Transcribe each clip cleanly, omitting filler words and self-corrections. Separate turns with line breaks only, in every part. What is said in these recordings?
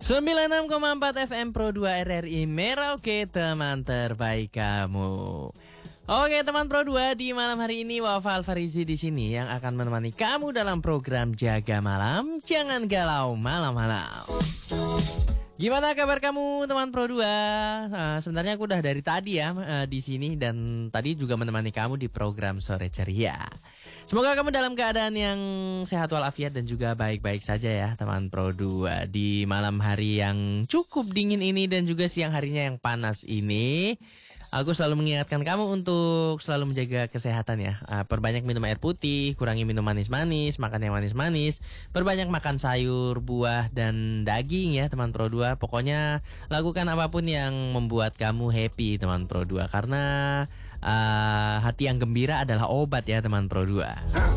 96,4 FM Pro 2 RRI Merauke, teman terbaik kamu. Oke teman Pro 2, di malam hari ini Wafa Alfarizi di sini yang akan menemani kamu dalam program Jaga Malam. Jangan galau malam-malam. Gimana kabar kamu teman Pro 2? Sebenarnya aku udah dari tadi ya di sini dan tadi juga menemani kamu di program Sore Ceria. Semoga kamu dalam keadaan yang sehat walafiat dan juga baik-baik saja ya teman Pro 2 di malam hari yang cukup dingin ini dan juga siang harinya yang panas ini. Aku selalu mengingatkan kamu untuk selalu menjaga kesehatan ya. Perbanyak minum air putih, kurangi minum manis-manis, makan yang manis-manis, perbanyak makan sayur, buah, dan daging ya teman Pro 2. Pokoknya lakukan apapun yang membuat kamu happy teman Pro 2. Karena hati yang gembira adalah obat ya teman Pro 2.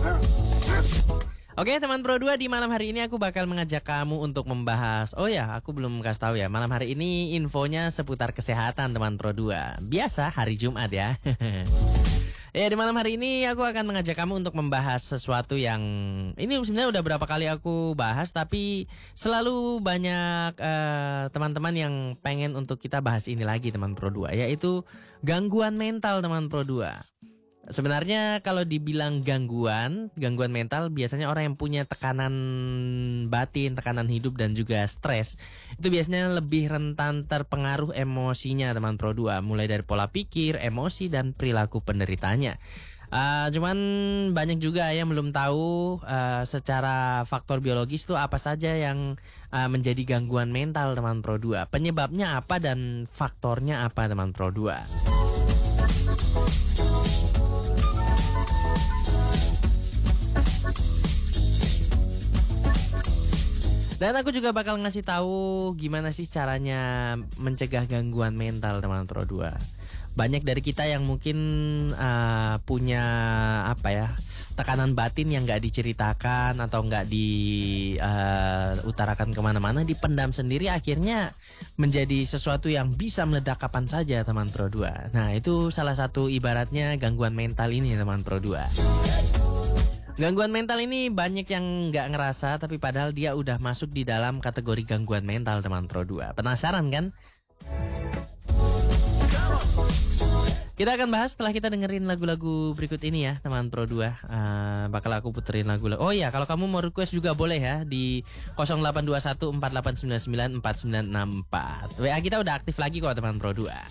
Oke teman Pro 2, di malam hari ini aku bakal mengajak kamu untuk membahas. Oh ya, aku belum kasih tahu ya. Malam hari ini infonya seputar kesehatan teman Pro 2. Biasa hari Jumat ya. Ya, di malam hari ini aku akan mengajak kamu untuk membahas sesuatu yang ini sebenarnya udah berapa kali aku bahas, tapi selalu banyak teman-teman yang pengen untuk kita bahas ini lagi teman Pro 2, yaitu gangguan mental teman Pro 2. Sebenarnya kalau dibilang gangguan mental, biasanya orang yang punya tekanan batin, tekanan hidup dan juga stres, itu biasanya lebih rentan terpengaruh emosinya teman Pro 2, mulai dari pola pikir, emosi dan perilaku penderitanya. Cuman banyak juga yang belum tahu secara faktor biologis itu apa saja yang menjadi gangguan mental teman Pro 2. Penyebabnya apa dan faktornya apa teman Pro 2. Dan aku juga bakal ngasih tahu gimana sih caranya mencegah gangguan mental teman Pro 2. Banyak dari kita yang mungkin punya tekanan batin yang nggak diceritakan atau nggak diutarakan kemana-mana, dipendam sendiri, akhirnya menjadi sesuatu yang bisa meledak kapan saja teman Pro 2. Nah itu salah satu ibaratnya gangguan mental ini teman Pro 2. Gangguan mental ini banyak yang nggak ngerasa, tapi padahal dia udah masuk di dalam kategori gangguan mental teman Pro 2. Penasaran kan? Kita akan bahas setelah kita dengerin lagu-lagu berikut ini ya teman Pro 2. Bakal aku puterin lagu. Oh iya, kalau kamu mau request juga boleh ya di 082148994964. WA kita udah aktif lagi kok teman Pro 2.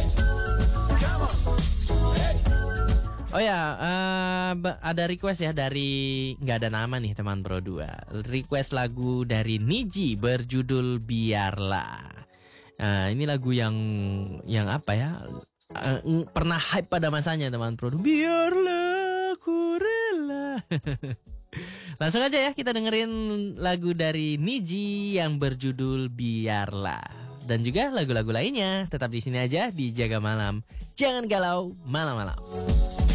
Oh ya, ada request ya dari nggak ada nama nih teman Pro 2. Request lagu dari Niji berjudul Biarlah. Ini lagu yang apa ya? Pernah hype pada masanya teman Pro 2. Biarlah ku rela. Langsung aja ya kita dengerin lagu dari Niji yang berjudul Biarlah. Dan juga lagu-lagu lainnya tetap di sini aja di Jaga Malam. Jangan galau malam-malam.